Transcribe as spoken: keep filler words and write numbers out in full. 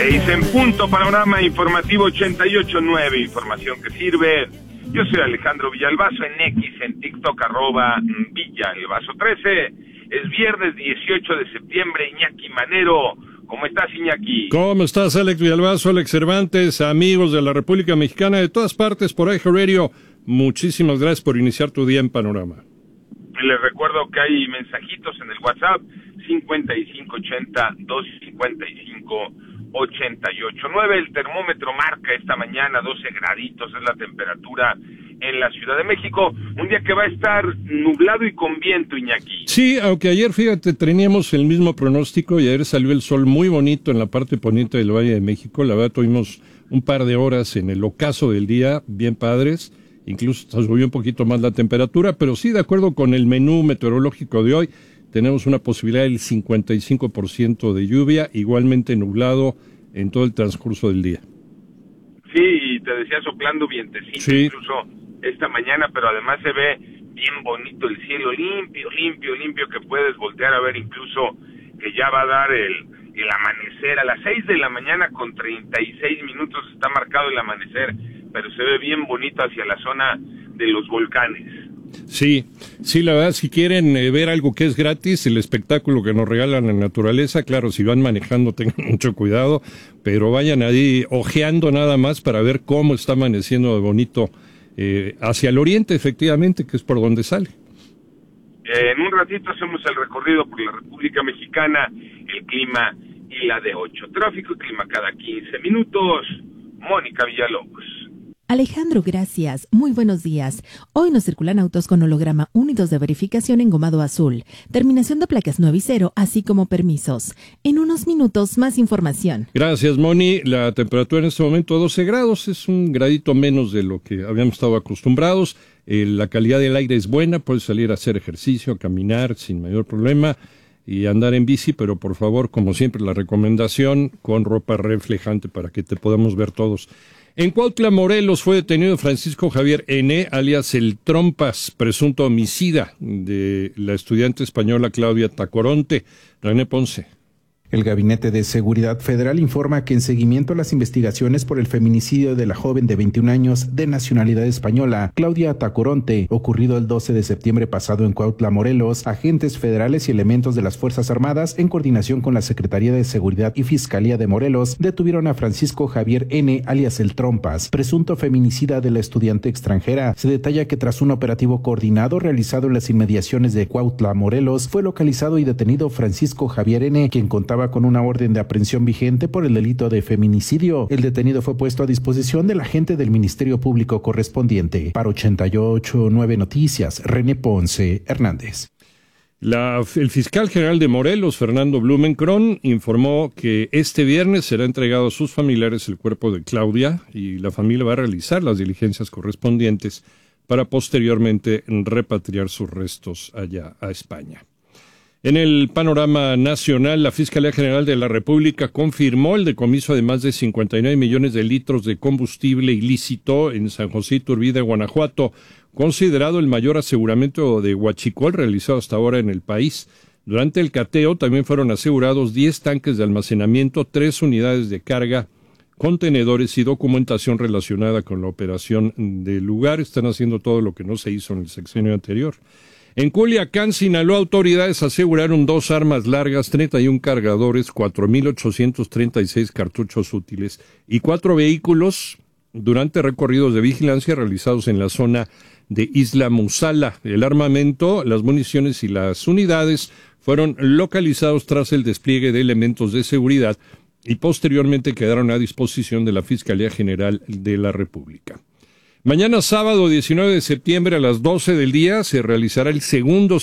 Seis en punto, panorama informativo ochenta y ocho punto nueve, información que sirve. Yo soy Alejandro Villalbazo, en X, en TikTok, arroba Villalbazo trece. Es viernes dieciocho de septiembre, Iñaki Manero. ¿Cómo estás, Iñaki? ¿Cómo estás, Alex Villalbazo, Alex Cervantes, amigos de la República Mexicana, de todas partes por iHeartRadio? Muchísimas gracias por iniciar tu día en Panorama. Les recuerdo que hay mensajitos en el WhatsApp, cincuenta y cinco ochenta, doscientos cincuenta y cinco, ochenta y ocho nueve. El termómetro marca esta mañana doce graditos, es la temperatura en la Ciudad de México. Un día que va a estar nublado y con viento, Iñaki. Sí, aunque ayer, fíjate, teníamos el mismo pronóstico y ayer salió el sol muy bonito en la parte poniente del Valle de México. La verdad, tuvimos un par de horas en el ocaso del día, bien padres. Incluso subió un poquito más la temperatura, pero sí, de acuerdo con el menú meteorológico de hoy, tenemos una posibilidad del cincuenta y cinco por ciento de lluvia, igualmente nublado en todo el transcurso del día. Sí, y te decía soplando vientecito, sí. Incluso esta mañana, pero además se ve bien bonito el cielo, limpio, limpio, limpio, que puedes voltear a ver incluso que ya va a dar el, el amanecer. A las seis de la mañana con treinta y seis minutos está marcado el amanecer, pero se ve bien bonito hacia la zona de los volcanes. Sí, sí, la verdad, si quieren eh, ver algo que es gratis, el espectáculo que nos regalan la naturaleza, claro, si van manejando tengan mucho cuidado, pero vayan ahí ojeando nada más para ver cómo está amaneciendo de bonito eh, hacia el oriente, efectivamente, que es por donde sale. Eh, en un ratito hacemos el recorrido por la República Mexicana, el clima y la de ocho. Tráfico y clima cada quince minutos. Mónica Villalobos. Alejandro, gracias. Muy buenos días. Hoy nos circulan autos con holograma únidos de verificación engomado azul, terminación de placas nueve y cero, así como permisos. En unos minutos, más información. Gracias, Moni. La temperatura en este momento doce grados, es un gradito menos de lo que habíamos estado acostumbrados. Eh, la calidad del aire es buena, puedes salir a hacer ejercicio, a caminar sin mayor problema y andar en bici, pero por favor, como siempre, la recomendación con ropa reflejante para que te podamos ver todos. En Cuautla, Morelos, fue detenido Francisco Javier N., alias El Trompas, presunto homicida de la estudiante española Claudia Tacoronte. René Ponce. El Gabinete de Seguridad Federal informa que en seguimiento a las investigaciones por el feminicidio de la joven de veintiún años de nacionalidad española, Claudia Tacoronte, ocurrido el doce de septiembre pasado en Cuautla, Morelos, agentes federales y elementos de las Fuerzas Armadas, en coordinación con la Secretaría de Seguridad y Fiscalía de Morelos, detuvieron a Francisco Javier N., alias El Trompas, presunto feminicida de la estudiante extranjera. Se detalla que tras un operativo coordinado realizado en las inmediaciones de Cuautla, Morelos, fue localizado y detenido Francisco Javier N., quien contaba con una orden de aprehensión vigente por el delito de feminicidio. El detenido fue puesto a disposición del agente del Ministerio Público correspondiente. Para ochenta y ocho punto nueve Noticias, René Ponce Hernández. La, el fiscal general de Morelos, Fernando Blumenkron, informó que este viernes será entregado a sus familiares el cuerpo de Claudia y la familia va a realizar las diligencias correspondientes para posteriormente repatriar sus restos allá a España. En el panorama nacional, la Fiscalía General de la República confirmó el decomiso de más de cincuenta y nueve millones de litros de combustible ilícito en San José Iturbide, Guanajuato, considerado el mayor aseguramiento de huachicol realizado hasta ahora en el país. Durante el cateo también fueron asegurados diez tanques de almacenamiento, tres unidades de carga, contenedores y documentación relacionada con la operación del lugar. Están haciendo todo lo que no se hizo en el sexenio anterior. En Culiacán, Sinaloa, autoridades aseguraron dos armas largas, treinta y uno cargadores, cuatro mil ochocientos treinta y seis cartuchos útiles y cuatro vehículos durante recorridos de vigilancia realizados en la zona de Isla Musala. El armamento, las municiones y las unidades fueron localizados tras el despliegue de elementos de seguridad y posteriormente quedaron a disposición de la Fiscalía General de la República. Mañana sábado diecinueve de septiembre a las doce del día se realizará el segundo